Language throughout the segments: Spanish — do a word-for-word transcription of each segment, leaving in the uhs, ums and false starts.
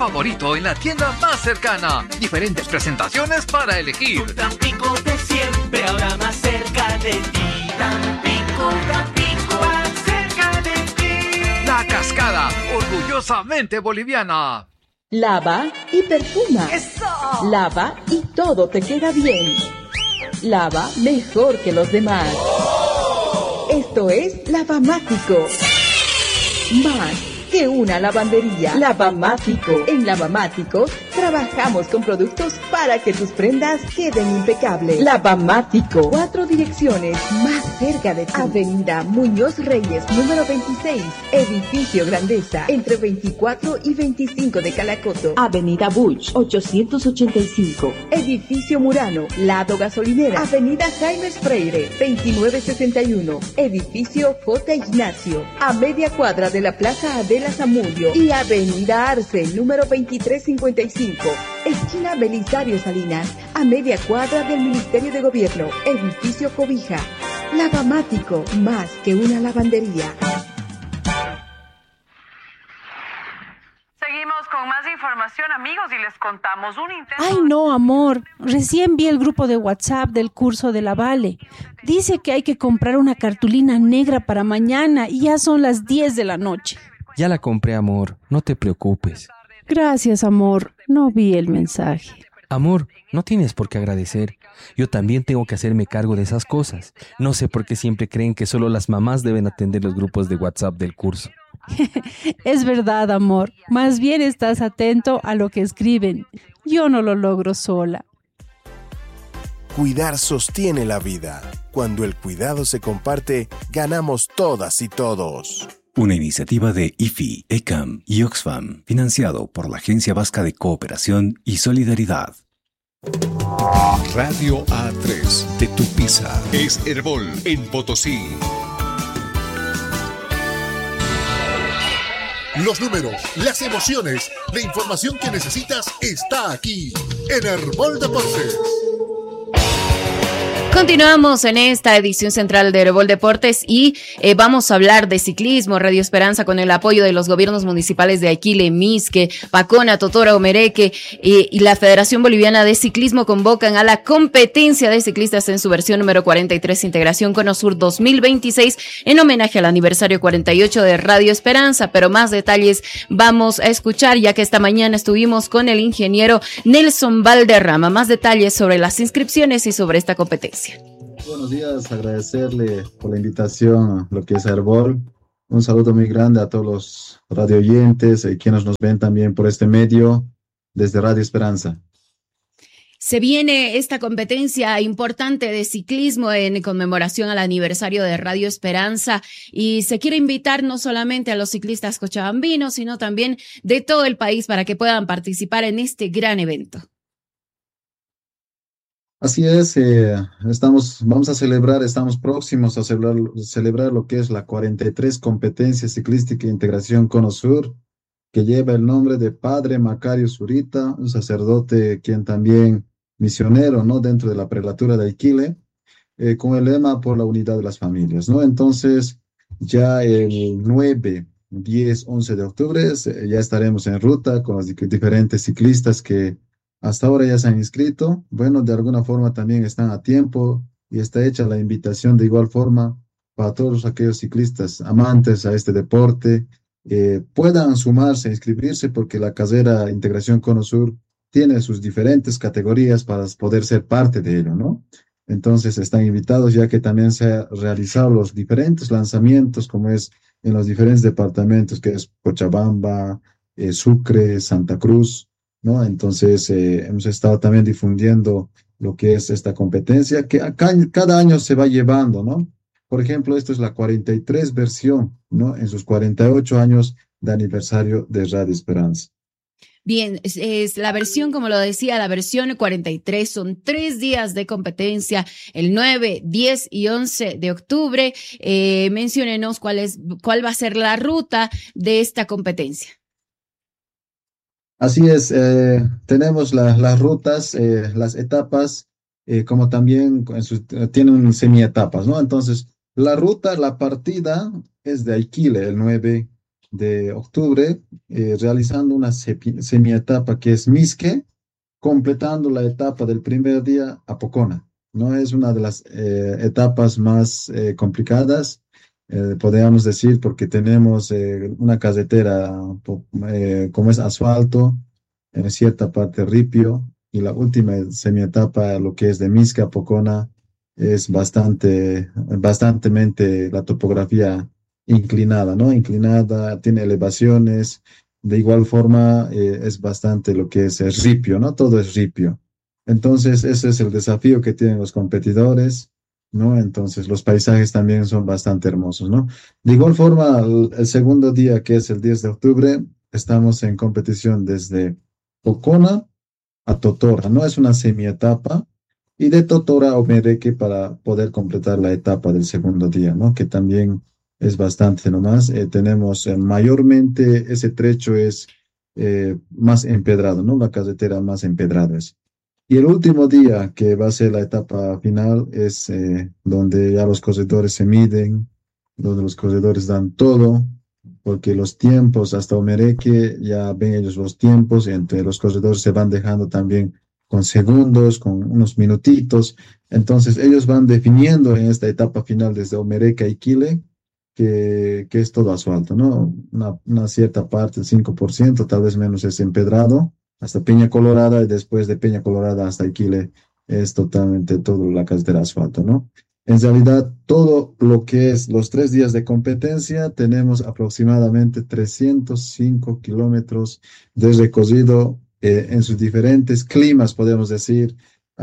Favorito en la tienda más cercana. Diferentes presentaciones para elegir. Tu Tampico de siempre, ahora más cerca de ti. Tampico, Tampico, más cerca de ti. La Cascada, orgullosamente boliviana. Lava y perfuma. ¡Eso! Lava y todo te queda bien. Lava mejor que los demás. ¡Oh! Esto es Lavamático. Más que una lavandería. Lavamático. En Lavamático trabajamos con productos para que tus prendas queden impecables. Lavamático. Cuatro direcciones más cerca de ti. Avenida Muñoz Reyes, número veintiséis. Edificio Grandeza, entre veinticuatro y veinticinco de Calacoto. Avenida Buch, ochocientos ochenta y cinco. Edificio Murano, lado gasolinera. Avenida Jaime Freire, veintinueve sesenta y uno. Edificio J. Ignacio, a media cuadra de la Plaza Adela Zamudio. Y Avenida Arce, número veintitrés cincuenta y cinco. Esquina Belisario Salinas, a media cuadra del Ministerio de Gobierno. Edificio Cobija. Lavamático, más que una lavandería. Seguimos con más información, amigos, y les contamos un intento... Ay, no, amor. Recién vi el grupo de WhatsApp del curso de la Vale. Dice que hay que comprar una cartulina negra para mañana y ya son las diez de la noche. Ya la compré, amor. No te preocupes. Gracias, amor. No vi el mensaje. Amor, no tienes por qué agradecer. Yo también tengo que hacerme cargo de esas cosas. No sé por qué siempre creen que solo las mamás deben atender los grupos de WhatsApp del curso. Es verdad, amor. Más bien estás atento a lo que escriben. Yo no lo logro sola. Cuidar sostiene la vida. Cuando el cuidado se comparte, ganamos todas y todos. Una iniciativa de I F I, ECAM y Oxfam, financiado por la Agencia Vasca de Cooperación y Solidaridad. Radio A tres de Tupiza es Herbol en Potosí. Los números, las emociones, la información que necesitas está aquí en Herbol Deportes. Continuamos en esta edición central de Herbol Deportes y eh, vamos a hablar de ciclismo. Radio Esperanza, con el apoyo de los gobiernos municipales de Aquile, Misque, Pacona, Totora, Omereque eh, y la Federación Boliviana de Ciclismo, convocan a la competencia de ciclistas en su versión número cuarenta y tres, Integración Conosur dos mil veintiséis, en homenaje al aniversario cuarenta y ocho de Radio Esperanza. Pero más detalles vamos a escuchar, ya que esta mañana estuvimos con el ingeniero Nelson Valderrama. Más detalles sobre las inscripciones y sobre esta competencia. Buenos días, agradecerle por la invitación a lo que es Herbol. Un saludo muy grande a todos los radio oyentes y quienes nos ven también por este medio desde Radio Esperanza. Se viene esta competencia importante de ciclismo en conmemoración al aniversario de Radio Esperanza y se quiere invitar no solamente a los ciclistas cochabambinos, sino también de todo el país para que puedan participar en este gran evento. Así es, eh, estamos, vamos a celebrar, estamos próximos a celebrar, celebrar lo que es la cuarenta y tres Competencia Ciclística e Integración Conosur, que lleva el nombre de Padre Macario Zurita, un sacerdote quien también misionero, ¿no?, dentro de la prelatura de Aquile, eh, con el lema por la unidad de las familias, ¿no? Entonces, ya el nueve, diez, once de octubre eh, ya estaremos en ruta con los diferentes ciclistas que hasta ahora ya se han inscrito. Bueno, de alguna forma también están a tiempo y está hecha la invitación de igual forma para todos aquellos ciclistas amantes a este deporte, eh, puedan sumarse, inscribirse, porque la carrera Integración Conosur tiene sus diferentes categorías para poder ser parte de ello, ¿no? Entonces están invitados, ya que también se han realizado los diferentes lanzamientos, como es en los diferentes departamentos, que es Cochabamba, eh, Sucre, Santa Cruz, ¿no? Entonces eh, hemos estado también difundiendo lo que es esta competencia, que acá, cada año se va llevando, ¿no? Por ejemplo, esto es la cuarenta y tres versión, ¿no?, en sus cuarenta y ocho años de aniversario de Radio Esperanza. Bien, es, es la versión, como lo decía, la versión cuarenta y tres, son tres días de competencia, el nueve, diez y once de octubre. Eh, menciónenos cuál es, cuál va a ser la ruta de esta competencia. Así es, eh, tenemos la, las rutas, eh, las etapas, eh, como también en sus, eh, tienen semietapas, ¿no? Entonces, la ruta, la partida es de Aquile, el nueve de octubre, eh, realizando una sepi- semietapa que es Misque, completando la etapa del primer día a Pocona. No es una de las eh, etapas más eh, complicadas, eh, podríamos decir, porque tenemos eh, una carretera po- eh, como es asfalto, en cierta parte ripio, y la última semietapa, lo que es de Misca a Pocona, es bastante, bastantemente la topografía inclinada, ¿no? Inclinada, tiene elevaciones, de igual forma eh, es bastante lo que es el ripio, ¿no? Todo es ripio. Entonces, ese es el desafío que tienen los competidores, ¿no? Entonces, los paisajes también son bastante hermosos, ¿no? De igual forma, el, el segundo día, que es el diez de octubre, estamos en competición desde Pocona a Totora, ¿no? Es una semietapa, y de Totora a Omereque para poder completar la etapa del segundo día, ¿no? Que también es bastante nomás. Eh, tenemos eh, mayormente ese trecho es eh, más empedrado, ¿no? La carretera más empedrada es. Y el último día, que va a ser la etapa final, es eh, donde ya los corredores se miden, donde los corredores dan todo, porque los tiempos hasta Omereque ya ven ellos los tiempos, y entre los corredores se van dejando también con segundos, con unos minutitos. Entonces ellos van definiendo en esta etapa final desde Omereque a Iquile, que, que es todo asfalto, ¿no? Una, una cierta parte, el cinco por ciento, tal vez menos, es empedrado, hasta Peña Colorada, y después de Peña Colorada hasta Iquile es totalmente todo la carretera asfalto, ¿no? En realidad, todo lo que es los tres días de competencia, tenemos aproximadamente trescientos cinco kilómetros de recorrido eh, en sus diferentes climas, podemos decir.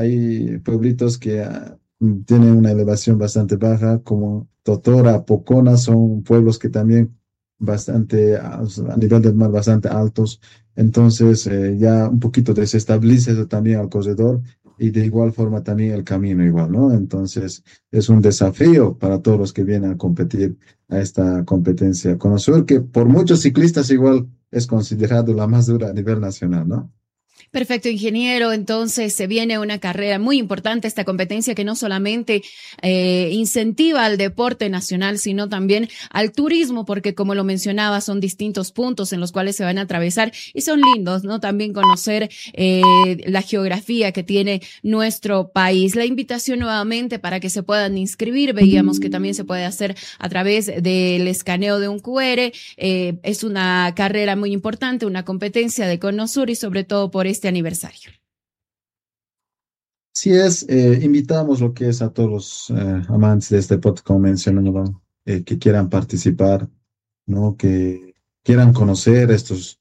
Hay pueblitos que ah, tienen una elevación bastante baja, como Totora, Pocona, son pueblos que también bastante, a, a nivel del mar, bastante altos. Entonces, eh, ya un poquito desestabiliza eso también al corredor, y de igual forma también el camino igual, ¿no? Entonces, es un desafío para todos los que vienen a competir a esta competencia Conosur, que por muchos ciclistas igual es considerado la más dura a nivel nacional, ¿no? Perfecto, ingeniero. Entonces se viene una carrera muy importante, esta competencia que no solamente eh, incentiva al deporte nacional, sino también al turismo, porque como lo mencionaba, son distintos puntos en los cuales se van a atravesar y son lindos, ¿no? También conocer eh, la geografía que tiene nuestro país. La invitación nuevamente para que se puedan inscribir, veíamos que también se puede hacer a través del escaneo de un cu erre. Eh, es una carrera muy importante, una competencia de Conosur y sobre todo por este aniversario. Sí es, eh, invitamos lo que es a todos los eh, amantes de este deporte, como mencionaron, eh, que quieran participar, ¿no? Que quieran conocer estos